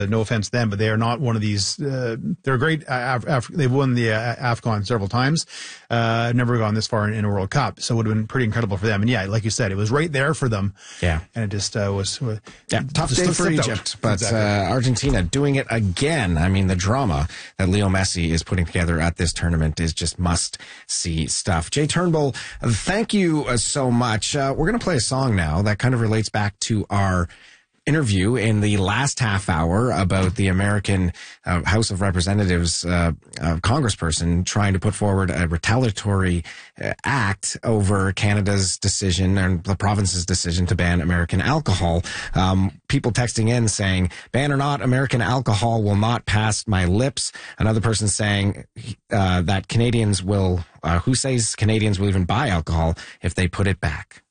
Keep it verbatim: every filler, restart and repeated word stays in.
No offense to them, but they are not one of these. Uh, they're great. Uh, Af- Af- they've won the uh, AFCON several times. Uh, never gone this far in, in a World Cup, so it would have been pretty incredible for them. And yeah, like you said, it was right there for them. Yeah, and it just uh, was. Uh, yeah, tough day for Egypt, out. but exactly. uh, Argentina doing it again. I mean, the drama that Leo Messi is putting together at this tournament is just must see stuff. Jay Turnbull, thank you uh, so much. Uh, we're going to play a song now that kind of relates back to our interview in the last half hour about the American uh, House of Representatives uh, uh, congressperson trying to put forward a retaliatory uh, act over Canada's decision and the province's decision to ban American alcohol. Um, people texting in saying, ban or not, American alcohol will not pass my lips. Another person saying uh, that Canadians will, uh, who says Canadians will even buy alcohol if they put it back?